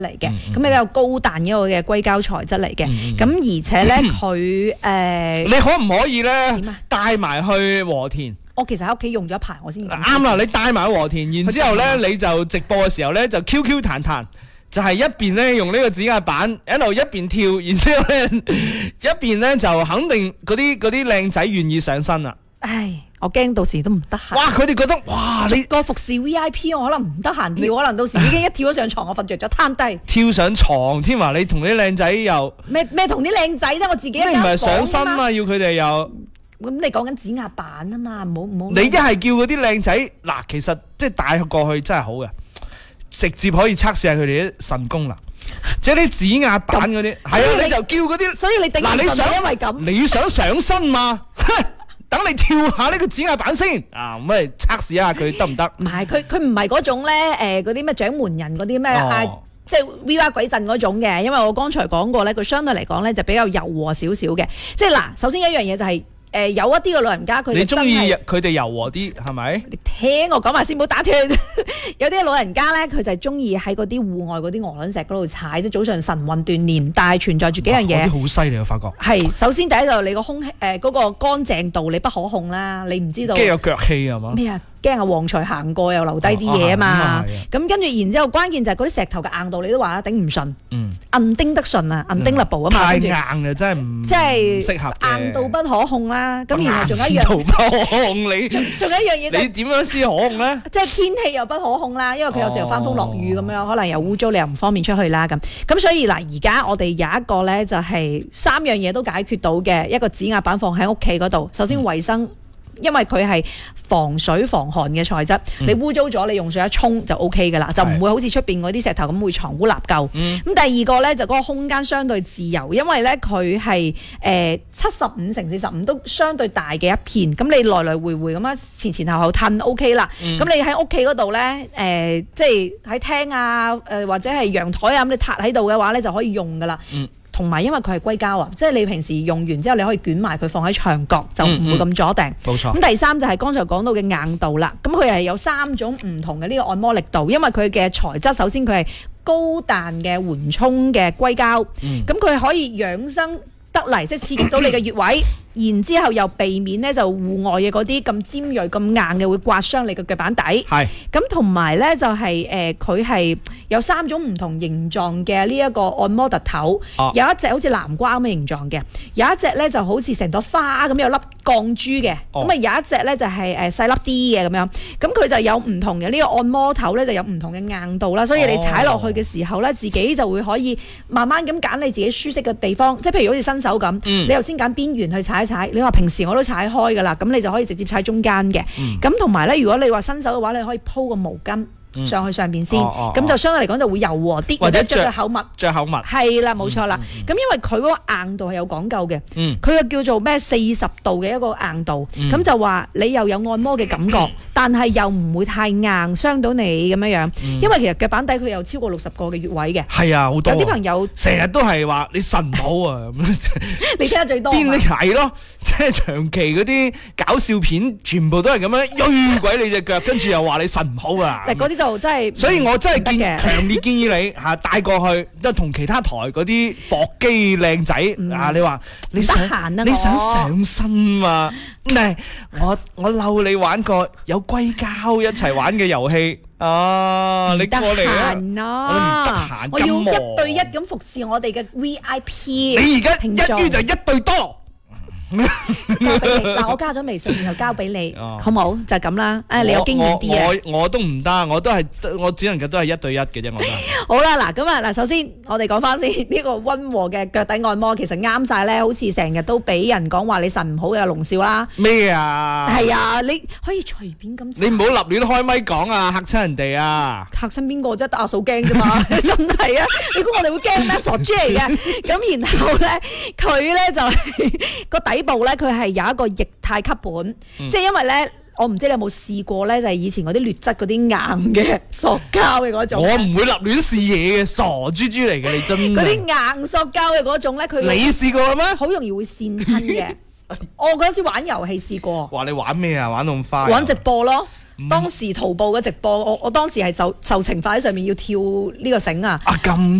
嚟嘅，咁比較高彈一個嘅硅膠材質嚟嘅，咁而且咧佢你可唔可以咧點啊帶埋去和田？ 我其實喺屋企用咗一排，我先啱啦，你帶埋去和田，然之後咧你就直播嘅時候咧就 QQ 彈彈。就係一邊咧用呢個指壓板一路一邊跳，然之後咧一邊咧就肯定嗰啲靚仔願意上身啦。 唉，我驚到時都唔得閒。 哇！佢哋覺得哇，你個服侍 VIP，我可能唔得閒跳，可能到時已經一跳咗上床，我瞓着咗攤低。 跳上床添啊！你同啲靚仔又咩同啲靚仔啫？我自己一你唔係間上身房啊嘛。 嘛？要佢哋又咁你講緊指壓板啊嘛，唔好。 你一係叫嗰啲靚仔嗱，其實即係帶過去真係好嘅，直接可以測試下佢哋啲腎功能。即係啲指壓板嗰啲，係啊，你就叫嗰啲。 所以你頂唔順係因為咁。 你想上身嘛？等你跳下呢個指壓板先啊，咁咪測試下佢得唔得？ 唔係佢唔係嗰種咧，嗰啲咩掌門人嗰啲咩即係 VR 鬼陣嗰種嘅，因為我剛才講過咧，佢相對嚟講咧就比較柔和少少嘅。即係嗱，首先一樣嘢就係。有一啲嘅老人家佢你中意佢哋柔和啲係咪？ 你聽我講埋先，唔好打斷。有啲老人家咧，佢就係中意喺嗰啲戶外嗰啲鵝卵石嗰度踩，即係早上晨運鍛鍊，但係存在住幾樣嘢。 嗰啲好犀利我發覺。 係首先第一就你個空氣嗰個乾淨度你不可控啦，你唔知道。 驚有腳氣係嘛？ 咩啊？驚阿旺財行過又留低啲嘢啊嘛，咁跟住然之後關鍵就係嗰啲石頭嘅硬度，你都話啦頂唔順，硬釘得順啊，硬釘立步啊嘛， 太硬嘅真係唔即係適合硬度不可控啦。咁然後仲有一樣， 硬度不可控你， 仲有一樣嘢， 你點樣先可控咧？ 即係天氣又不可控啦，因為佢有時候翻風落雨咁樣，可能又污糟，你又唔方便出去啦咁。咁所以嗱，而家我哋有一個咧就係3樣嘢都解決到嘅一個指壓板放喺屋企嗰度，首先衞生。因為佢係防水防寒嘅材質，你污糟咗，你用水一沖就 O K 噶啦，就唔會好似出邊嗰啲石頭咁會藏污納垢。咁第二個咧就嗰個空間相對自由，因為咧佢係75×45都相對大嘅一片，咁你來來回回咁樣前前後後褪 O K 啦。咁你喺屋企嗰度咧，即係喺廳啊，或者係陽台啊咁，你撻喺度嘅話咧就可以用噶啦。同埋因為佢係硅膠啊，即係你平時用完之後你可以捲埋佢放喺牆角，就唔會咁阻埞。 冇錯。 咁第三就係剛才講到嘅硬度啦。咁佢係有3種唔同嘅呢個按摩力度，因為佢嘅材質首先佢係高彈嘅緩衝嘅硅膠，咁佢可以養生得嚟，即係刺激到你嘅穴位。然之後又避免咧就戶外嘅嗰啲咁尖鋭咁硬嘅會刮傷你嘅腳板底。係。咁同埋咧就係佢係有3種唔同形狀嘅呢一個按摩凸頭。有一隻好似南瓜咁嘅形狀嘅，有一隻咧就好似成朵花咁有粒鋼珠嘅。咁啊有一隻咧就係細粒啲嘅咁樣。咁佢就有唔同嘅呢個按摩頭咧就有唔同嘅硬度啦，所以你踩落去嘅時候咧自己就會可以慢慢咁揀你自己舒適嘅地方。即係譬如好似新手咁，你頭先揀邊緣去踩。你話平時我都踩開噶啦，咁你就可以直接踩中間嘅。咁同埋咧，如果你話新手嘅話，你可以鋪個毛巾上去上邊先，咁就相對嚟講就會柔和啲，或者着嘅厚襪。着厚襪係啦，冇錯啦。咁因為佢嗰個硬度係有講究嘅，佢又叫做咩40度嘅一個硬度，咁就話你又有按摩嘅感覺，但係又唔會太硬傷到你咁樣樣。因為其實腳板底佢有超過60個嘅穴位嘅。係啊，好多。有啲朋友成日都係話你腎唔好啊， 你聽得最多。 邊啲係咯？即係長期嗰啲搞笑片，全部都係咁樣喐鬼你隻腳，跟住又話你腎唔好啊。 嗰啲就真係， 所以我真係強烈建議你嚇帶過去，即係同其他台嗰啲搏機靚仔啊！你話你想上身嘛？唔係我嬲你玩過有硅膠一齊玩嘅遊戲啊！你過嚟啊！我唔得閒， 我要1對1咁服侍我哋嘅 VIP。 你而家一於就1對多。 交俾你嗱，我加咗微信，然後交俾你，好冇？就係咁啦。你有經驗啲啊！ 我都唔得，我只能夠都係1對1嘅啫。我好啦，嗱咁啊，嗱，首先我哋講翻先呢個溫和嘅腳底按摩，其實啱晒咧，好似成日都俾人講話你腎唔好嘅龍少啦。 咩啊？ 係啊，你可以隨便咁。 你唔好立亂開咪講啊，嚇親人哋啊！ 嚇親邊個啫？得阿嫂驚啫嘛，真係啊！你估我哋會驚咩？傻豬嚟嘅。咁然後咧，佢咧就係個底部咧，佢係有一個液態吸盤，即係因為咧，我唔知你有冇試過咧，就係以前嗰啲劣質嗰啲硬嘅塑膠嘅嗰種。我唔會立亂試嘢嘅，傻豬豬嚟嘅你真。嗰啲硬塑膠嘅嗰種咧，佢你試過咩？好容易會跣親嘅。我嗰陣時玩遊戲試過。話你玩咩啊？玩到咁快？玩直播咯。 當時徒步嘅直播，我當時係受懲罰喺上面要跳呢個繩啊！ 啊咁